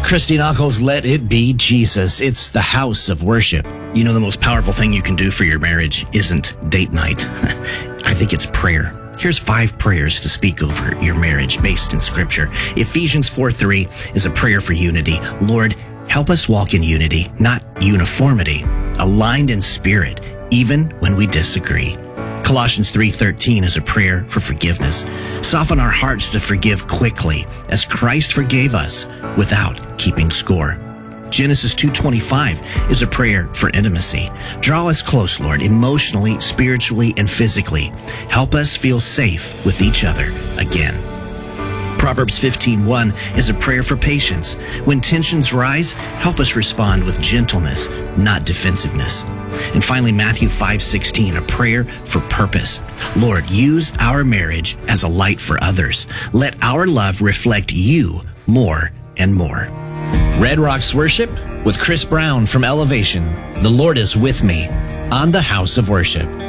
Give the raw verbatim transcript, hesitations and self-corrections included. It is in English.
Christy Knuckles, let it be Jesus. It's the house of worship. You know, the most powerful thing you can do for your marriage isn't date night. I think it's prayer. Here's five prayers to speak over your marriage based in Scripture. Ephesians four three is a prayer for unity. Lord, help us walk in unity, not uniformity, aligned in spirit, even when we disagree. Colossians three thirteen is a prayer for forgiveness. Soften our hearts to forgive quickly, as Christ forgave us without keeping score. Genesis two twenty-five is a prayer for intimacy. Draw us close, Lord, emotionally, spiritually, and physically. Help us feel safe with each other again. Proverbs fifteen one is a prayer for patience. When tensions rise, help us respond with gentleness, not defensiveness. And finally, Matthew five sixteen, a prayer for purpose. Lord, use our marriage as a light for others. Let our love reflect you more and more. Red Rocks Worship with Chris Brown from Elevation. The Lord is with me on the House of Worship.